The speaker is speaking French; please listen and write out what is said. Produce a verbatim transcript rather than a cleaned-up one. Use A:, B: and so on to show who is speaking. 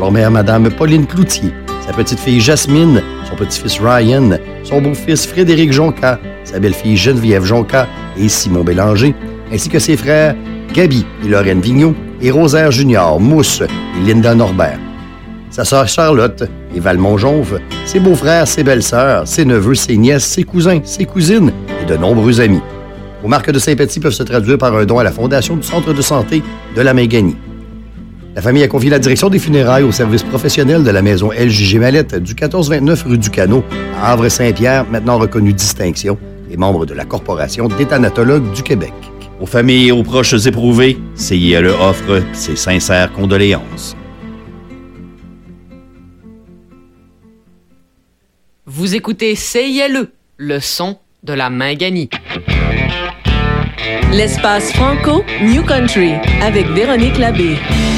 A: leur mère, Madame Pauline Cloutier, sa petite-fille Jasmine, son petit-fils Ryan, son beau-fils Frédéric Jonca, sa belle-fille Geneviève Jonca et Simon Bélanger, ainsi que ses frères Gaby et Lorraine Vigneault et Rosaire Junior, Mousse et Linda Norbert. Sa sœur Charlotte et Val-Monjonve, ses beaux-frères, ses belles-sœurs, ses neveux, ses nièces, ses cousins, ses cousines et de nombreux amis. Vos marques de sympathie peuvent se traduire par un don à la Fondation du Centre de santé de la Mainganie. La famille a confié la direction des funérailles au service professionnel de la maison L J G Mallette du quatorze vingt-neuf rue du Canot à Havre-Saint-Pierre, maintenant reconnu distinction, et membre de la Corporation des thanatologues du Québec.
B: Aux familles et aux proches éprouvés, C I L E offre ses sincères condoléances.
C: Vous écoutez C I L E, le son de la Mainganie.
D: L'espace franco New Country avec Véronique Labbé.